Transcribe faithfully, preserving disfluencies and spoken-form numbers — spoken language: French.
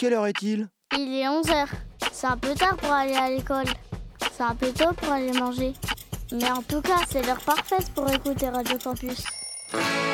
quelle heure est-il ? Il est onze heures. C'est un peu tard pour aller à l'école. C'est un peu tôt pour aller manger. Mais en tout cas, c'est l'heure parfaite pour écouter Radio Campus.